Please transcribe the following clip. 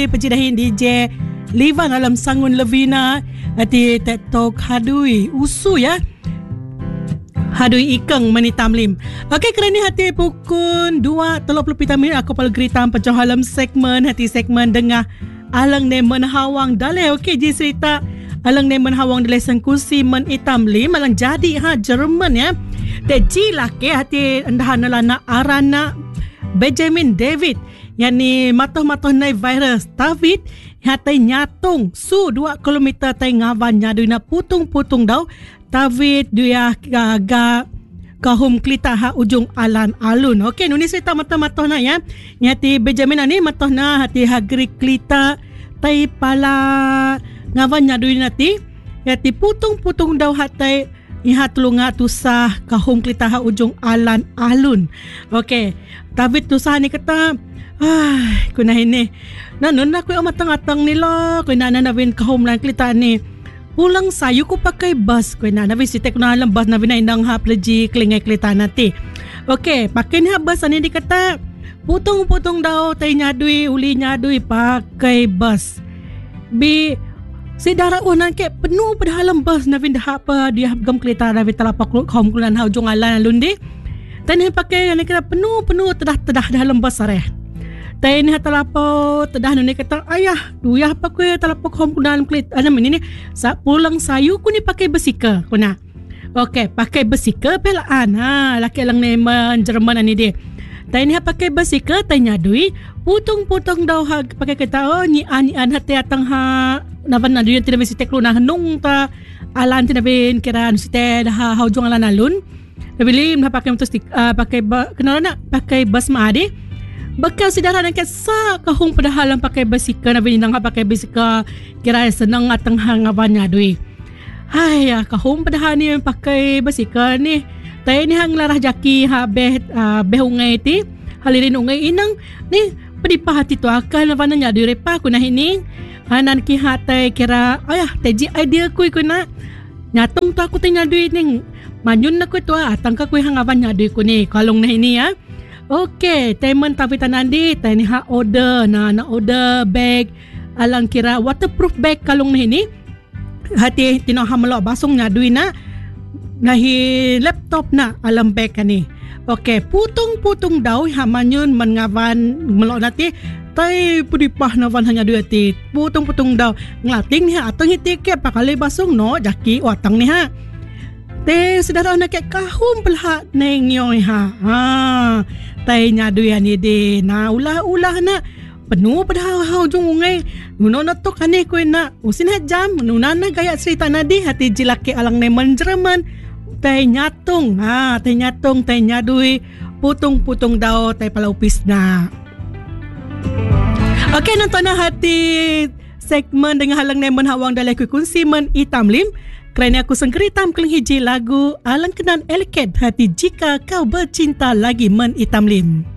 Pejidahin DJ Livan alam sangun Levina hati TikTok hadui usu ya. Hadui ikeng menitamlim. Okey, kerana hati pukul 2:30 minit aku pal geritam pecah halam segmen hati segmen dengah alang ne menhawang dalai. Okey, ji cerita alang ne menhawang dalai sengkusi menitamlim alang jadi Jerman ya. Deji laki hati endahan lana arana Benjamin David yani matoh-matoh nai virus David hatai nyatung su 2 kilometer tai ngawan nyadu na putung-putung dau David dia ga kahum klita ha ujung alan alun. Okey, nuni cerita matoh-matoh na ya. Nyati Benjamin ni matoh na hati hagri klita tai pala ngawan nyadu nati yati putung-putung dau hatai iha tulunga tusah kahum klita ha ujung alan alun. Okey, David tusah ni kata kuna ini nanon aku matang-atang nila kuna nanawin kahum lan klita ni pulang sayu ko pakai bus kuna nabi si tekna alam bus nabi na indang ha pleji klingai klita nati. Okey, pakai ni ha bus ani dikata putung-putung daw tay nyadui uli nyadui pakai bus bi si darah unan ke penuh pada halam bus nabi dah apa dia gam klita nabi talapak kahum kulan ha ujung alan alun di tani pakai ni kata penuh tedah dalam bus areh. Tay ni hatalapo tedah nuni kata ayah duyah apa ku talapo kahum kunan klit ana ini sa pulang sayu ku ni pakai besikal kuna. Okey, pakai besikal pelaan laki lang neman Jerman ani dia. Tay ni pakai besikal tay nyadui putung-putung daw pakai kata ni an hati atang ha navan na dia tidak mesti teklu na nung ta alan tidak ben kira site ha ujung alan alun. Bili pakai motor pakai kenal nak pakai bus maade. Bakal saudara nak sa kahung padahalan pakai basikal na binang pakai basikal kira senang atang hangawan nyadui. Hai ya kahung padahan ni pakai basikal ni. Tay ni hang larah jaki ha beh ungai ti halirin ungai inang ni pedipah hati tu akan navan nyadui repa kuna ini. Hanan ki hatai kira ayah teji idea ku kuna. Nyatung tu aku tanya duit ni. Manyun aku tu atangka ku hangawan nyadui ku ni kalong na ini ya. Okey, teman tapi tanandi tani ha order na order bag alang kira waterproof bag kalong na ini. Hati tino ha melok basong nyadui na nahi laptop na alam bag ni. Okey, putung-putung daw ha manyun mengawan melok nati tai pudipah nawan hanya dua ti. Putung-putung daw nglating ni ha atang hiti ke pakali basong no jaki watang ni ha. Te saudara nak kahum pelha neng yoy ha. Tai nyadu ya ni de na ulah na penuh pada ujung ungai nuno na tok ane ko na usin ha jam nuna na gaya cerita nadi hati jilaki alang neman Jerman tai nyatung tai nyadui putung-putung daw tai palaupis na. Okey, nonton na hati segmen dengan halang neman hawang dalai ku kunsi men itamlim. Kerana aku sengkeritam keling hiji lagu alang kenan eliket hati jika kau bercinta lagi men itamlim.